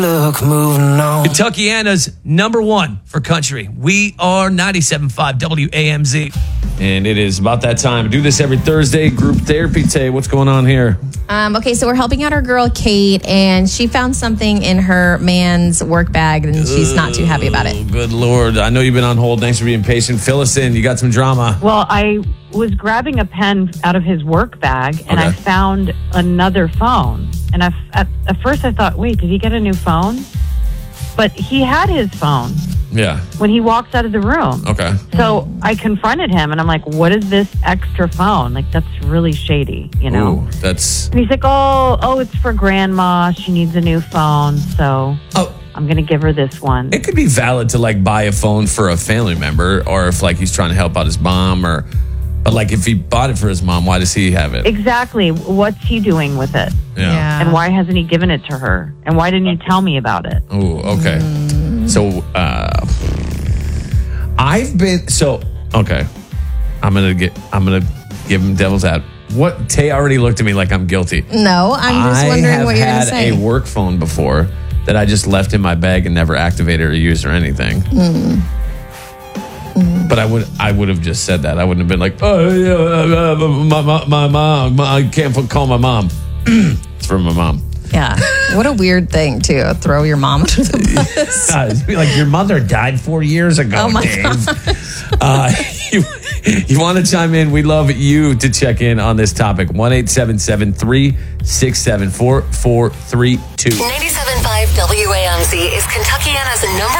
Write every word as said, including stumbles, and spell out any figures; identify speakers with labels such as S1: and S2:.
S1: Look, moving on.
S2: Kentuckiana's number one for country. We are ninety-seven point five W A M Z. And it is about that time. We do this every Thursday. Group therapy. Tay, what's going on here?
S3: Um, okay, so we're helping out our girl, Kate, and she found something in her man's work bag, and she's not too happy about it.
S2: Oh, good Lord. I know you've been on hold. Thanks for being patient. Fill us in. You got some drama.
S4: Well, I was grabbing a pen out of his work bag, and
S2: Okay.
S4: I found another phone. And I, at, at first I thought, wait, did he get a new phone? But he had his phone
S2: Yeah.
S4: when he walks out of the room.
S2: Okay.
S4: So I confronted him, and I'm like, what is this extra phone? Like, that's really shady, you know?
S2: Ooh, that's...
S4: And he's like, oh, oh, it's for grandma. She needs a new phone, so
S2: Oh,
S4: I'm going to give her this one.
S2: it could be valid to, like, buy a phone for a family member, or if, like, he's trying to help out his mom, or... But, like, if he bought it for his mom, why does he have it?
S4: Exactly. What's he doing with it?
S2: Yeah.
S4: And why hasn't he given it to her? And why didn't you tell me about it?
S2: Oh, okay. So, uh, I've been so okay. I'm gonna get. I'm gonna give him devil's ad. What Tay already looked at me like I'm guilty.
S3: No, I'm just
S2: I
S3: wondering
S2: have
S3: what you're going to
S2: had
S3: say.
S2: a work phone before that I just left in my bag and never activated or used or anything.
S3: Mm. Mm.
S2: But I would. I would have just said that. I wouldn't have been like, oh, yeah, uh, uh, my, my, my mom. I can't call my mom. It's from my mom.
S3: Yeah. What a weird thing to throw your mom under the bus.
S2: Uh, it'd be like your mother died four years ago,
S3: Oh, my
S2: Dave.
S3: God.
S2: Uh, you you want to chime in? We love you to check in on this topic. one eight seven seven three six seven four four three two.
S5: ninety-seven point five W A M Z is Kentuckiana's number